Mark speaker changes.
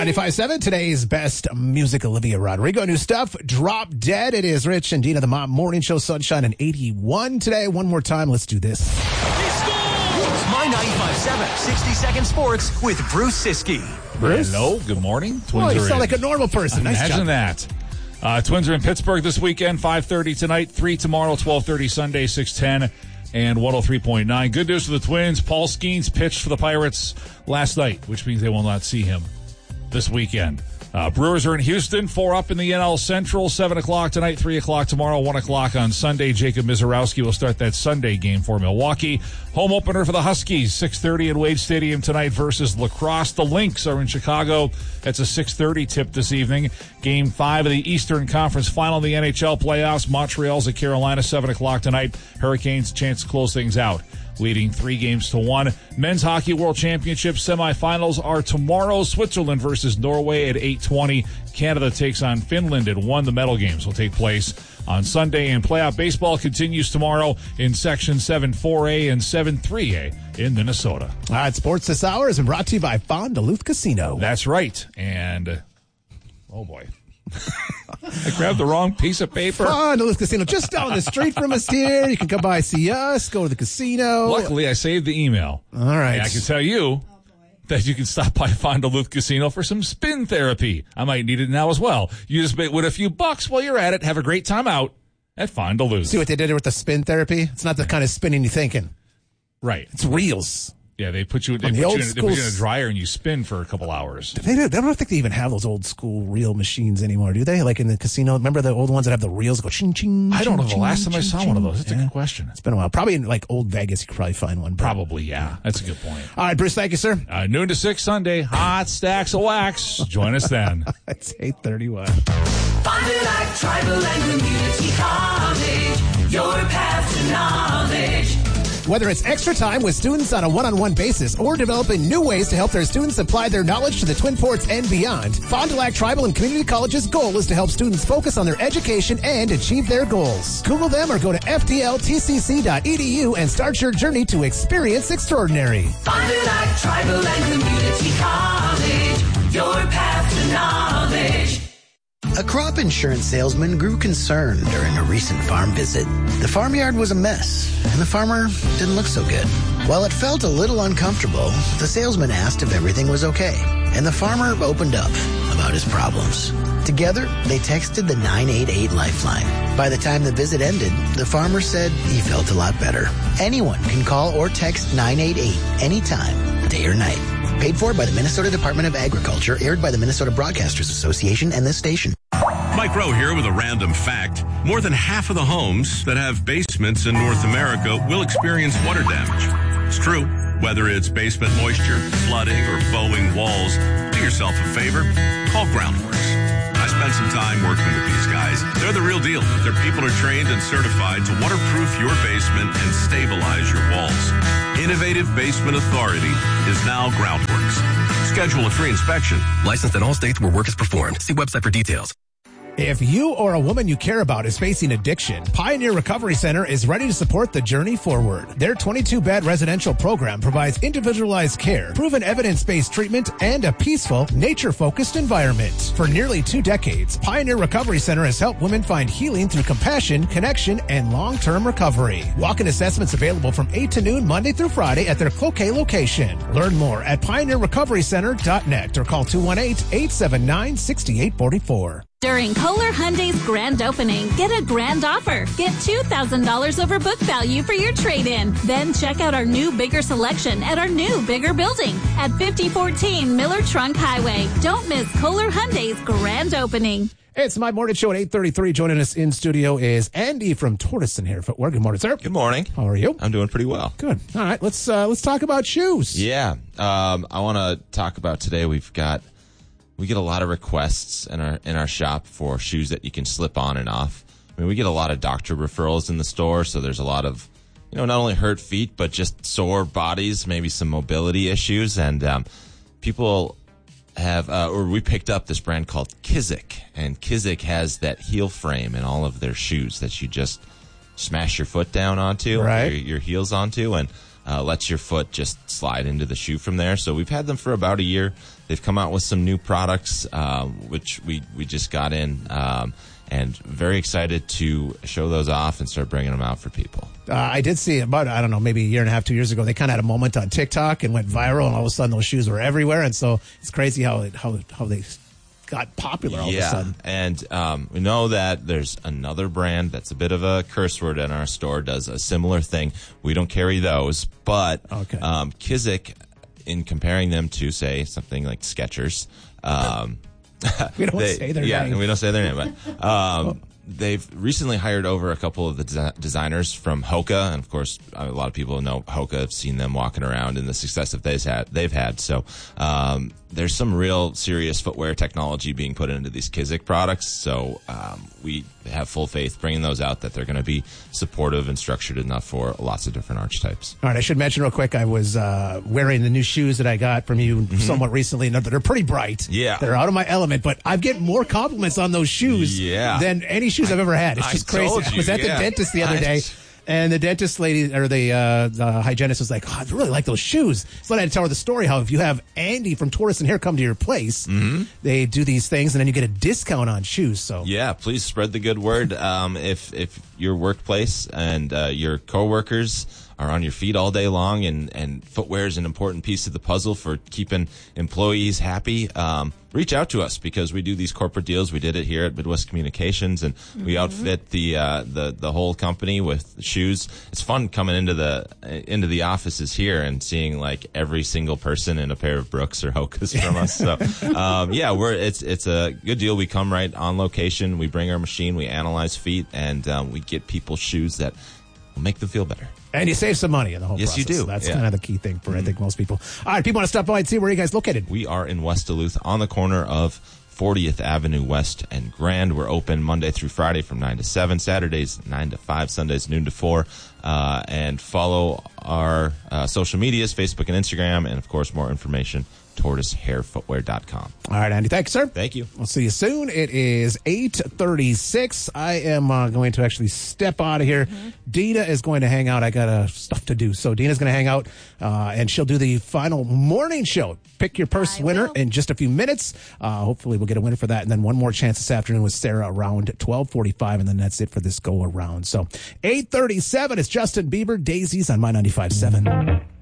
Speaker 1: 95.7, today's best music, Olivia Rodrigo. New stuff, Drop Dead. It is Rich and Dina, the Mom Morning Show, sunshine and 81 today. One more time, let's do this.
Speaker 2: It's My 95.7, 60-second sports with Bruce Siskey.
Speaker 1: Bruce?
Speaker 3: Hello, good morning.
Speaker 1: Twins you sound like a normal person. Nice job.
Speaker 3: Imagine that. Twins are in Pittsburgh this weekend, 5:30 tonight, 3 tomorrow, 12:30 Sunday, 6:10. And 103.9. Good news for the Twins. Paul Skeens pitched for the Pirates last night, which means they will not see him this weekend. Brewers are in Houston, 4 up in the NL Central, 7 o'clock tonight, 3 o'clock tomorrow, 1 o'clock on Sunday. Jacob Mizorowski will start that Sunday game for Milwaukee. Home opener for the Huskies, 6:30 at Wade Stadium tonight versus Lacrosse. The Lynx are in Chicago. That's a 6:30 tip this evening. Game 5 of the Eastern Conference Final in the NHL playoffs. Montreal's at Carolina, 7 o'clock tonight. Hurricanes chance to close things out, leading 3-1. Men's Hockey World Championship semifinals are tomorrow. Switzerland versus Norway at 8:20. Canada takes on Finland at 1. The medal games will take place on Sunday. And playoff baseball continues tomorrow in Section 7-4A and 7-3A in Minnesota.
Speaker 1: All right, sports this hour has been brought to you by Fond du Lac Casino.
Speaker 3: That's right. And, oh boy. I grabbed the wrong piece of paper.
Speaker 1: Fond du Lac Casino, just down the street from us here. You can come by, see us, go to the casino.
Speaker 3: Luckily, I saved the email.
Speaker 1: All right.
Speaker 3: And I can tell you that you can stop by Fond du Lac Casino for some spin therapy. I might need it now as well. You just with a few bucks while you're at it. Have a great time out at Fond du Lac.
Speaker 1: See what they did with the spin therapy? It's not the kind of spinning you're thinking.
Speaker 3: Right.
Speaker 1: It's reels.
Speaker 3: Yeah, they put you in a dryer and you spin for a couple hours.
Speaker 1: I don't think they even have those old school reel machines anymore, do they? Like in the casino, remember the old ones that have the reels go ching ching?
Speaker 3: I don't know the last time I saw one of those. That's
Speaker 1: a
Speaker 3: good question.
Speaker 1: It's been a while. Probably in like old Vegas, you could probably find one.
Speaker 3: Probably, yeah. That's a good point.
Speaker 1: All right, Bruce, thank you, sir.
Speaker 3: Noon to 6 Sunday, hot stacks of wax. Join us then.
Speaker 1: It's 8:31.
Speaker 4: Fond du Lac Tribal and Community College, your path to knowledge.
Speaker 1: Whether it's extra time with students on a one-on-one basis or developing new ways to help their students apply their knowledge to the Twin Ports and beyond, Fond du Lac Tribal and Community College's goal is to help students focus on their education and achieve their goals. Google them or go to fdltcc.edu and start your journey to experience extraordinary.
Speaker 4: Fond du Lac Tribal and Community College, your path to knowledge.
Speaker 5: A crop insurance salesman grew concerned during a recent farm visit. The farmyard was a mess, and the farmer didn't look so good. While it felt a little uncomfortable, the salesman asked if everything was okay, and the farmer opened up about his problems. Together, they texted the 988 Lifeline. By the time the visit ended, the farmer said he felt a lot better. Anyone can call or text 988 anytime, day or night. Paid for by the Minnesota Department of Agriculture, aired by the Minnesota Broadcasters Association and this station.
Speaker 6: Mike Rowe here with a random fact. More than half of the homes that have basements in North America will experience water damage. It's true. Whether it's basement moisture, flooding, or bowing walls, do yourself a favor. Call Groundworks. I spent some time working with these guys. They're the real deal. Their people are trained and certified to waterproof your basement and stabilize your walls. Innovative Basement Authority is now Groundworks. Schedule a free inspection.
Speaker 7: Licensed in all states where work is performed. See website for details.
Speaker 1: If you or a woman you care about is facing addiction, Pioneer Recovery Center is ready to support the journey forward. Their 22-bed residential program provides individualized care, proven evidence-based treatment, and a peaceful, nature-focused environment. For nearly 2 decades, Pioneer Recovery Center has helped women find healing through compassion, connection, and long-term recovery. Walk-in assessments available from 8 to noon Monday through Friday at their Cloquet location. Learn more at pioneerrecoverycenter.net or call 218-879-6844.
Speaker 8: During Kohler Hyundai's grand opening, get a grand offer. Get $2,000 over book value for your trade-in. Then check out our new, bigger selection at our new, bigger building at 5014 Miller Trunk Highway. Don't miss Kohler Hyundai's grand opening.
Speaker 1: It's My Morning Show at 8:33. Joining us in studio is Andy from Tortoise & Hare Footwear. Good morning, sir.
Speaker 9: Good morning.
Speaker 1: How are you?
Speaker 9: I'm doing pretty well.
Speaker 1: Good. All right, let's talk about shoes.
Speaker 9: Yeah. I want to talk about today. We get a lot of requests in our shop for shoes that you can slip on and off. I mean, we get a lot of doctor referrals in the store, so there's a lot of, not only hurt feet, but just sore bodies, maybe some mobility issues. And people have, we picked up this brand called Kizik, and Kizik has that heel frame in all of their shoes that you just smash your foot down onto,
Speaker 1: right,
Speaker 9: your heels onto. And lets your foot just slide into the shoe from there. So we've had them for about a year. They've come out with some new products, which we just got in, and very excited to show those off and start bringing them out for people.
Speaker 1: I did see about, I don't know, maybe a year and a half, 2 years ago, they kind of had a moment on TikTok and went viral, and all of a sudden those shoes were everywhere. And so it's crazy how they got popular all of a sudden.
Speaker 9: And we know that there's another brand that's a bit of a curse word in our store, does a similar thing. We don't carry those, but Kizik, in comparing them to, say, something like Skechers,
Speaker 1: we don't say their name.
Speaker 9: Yeah, we don't say their name, but they've recently hired over a couple of the designers from Hoka, and of course, a lot of people know Hoka. Have seen them walking around and the success that they've had. So there's some real serious footwear technology being put into these Kizik products. So we have full faith bringing those out that they're going to be supportive and structured enough for lots of different arch types.
Speaker 1: All right, I should mention real quick, I was wearing the new shoes that I got from you somewhat recently. They're pretty bright.
Speaker 9: Yeah.
Speaker 1: They're out of my element, but I'm getting more compliments on those shoes than any shoes I've ever had. It's just crazy. I was at the dentist the other day, and the dentist lady, or the hygienist, was like, I really like those shoes. So I had to tell her the story, how if you have Andy from Tortoise and Hare come to your place, they do these things, and then you get a discount on shoes. So
Speaker 9: yeah, please spread the good word. If your workplace and your coworkers are on your feet all day long, and footwear is an important piece of the puzzle for keeping employees happy, reach out to us, because we do these corporate deals. We did it here at Midwest Communications, and we outfit the whole company with shoes. It's fun coming into the offices here and seeing like every single person in a pair of Brooks or Hokas from us. So it's a good deal. We come right on location. We bring our machine. We analyze feet, and we get people shoes that will make them feel better.
Speaker 1: And you save some money in the whole process.
Speaker 9: Yes, you do.
Speaker 1: That's kind of the key thing for, I think, most people. All right, people want to stop by and see where you guys located.
Speaker 9: We are in West Duluth on the corner of 40th Avenue West and Grand. We're open Monday through Friday from 9 to 7, Saturdays 9 to 5, Sundays noon to 4. And follow our social medias, Facebook and Instagram, and, of course, more information, tortoisehairfootwear.com.
Speaker 1: All right, Andy. Thanks, sir.
Speaker 9: Thank you.
Speaker 1: We'll see you soon. It is 8:36. I am going to actually step out of here. Dina is going to hang out. I got stuff to do. So Dina's going to hang out, and she'll do the final morning show. Pick your purse winner in just a few minutes. Hopefully we'll get a winner for that. And then one more chance this afternoon with Sarah around 12:45, and then that's it for this go around. So 8:37. It's Justin Bieber, Daisies on My 95.7.